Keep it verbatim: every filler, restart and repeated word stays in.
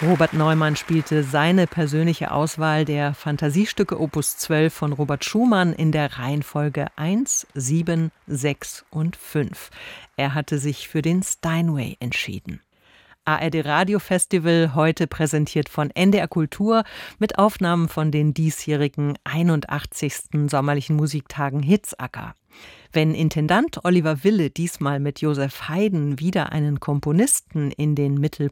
Robert Neumann spielte seine persönliche Auswahl der Fantasiestücke Opus zwölf von Robert Schumann in der Reihenfolge eins, sieben, sechs und fünf. Er hatte sich für den Steinway entschieden. A R D Radio Festival, heute präsentiert von N D R Kultur mit Aufnahmen von den diesjährigen einundachtzigsten sommerlichen Musiktagen Hitzacker. Wenn Intendant Oliver Wille diesmal mit Joseph Haydn wieder einen Komponisten in den Mittelpunkt